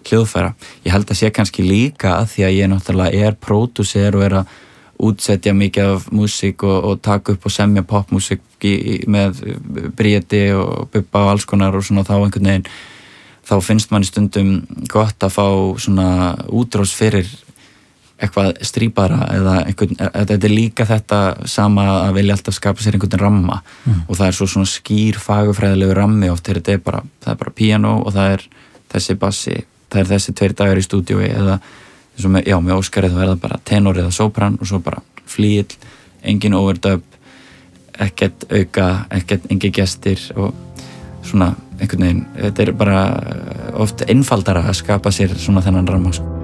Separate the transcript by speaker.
Speaker 1: hljóðfæra. Ég held að sé kannski líka að því að ég náttúrulega pródúser og að útsetja mikið af músík og taka upp og semja popmúsík með Bríeti og Bubba og alls konar og svona þá einhvern veginn þá finnst manni stundum gott að fá svona útrás fyrir eitthvað strípara eða þetta líka þetta sama að vilja alltaf skapa sér einhvern ramma og það svo svona skýr fagurfræðilegu rammi oft það er bara píanó og það þessi bassi, það þessi 2 dagar í stúdíói eða með Óskari þá það bara tenor eða sopran og svo bara flíill, engin overdub, ekkert auka, engin gestir og svona einhvern veginn, þetta bara oft einfaldara að skapa sér svona þennan ramma.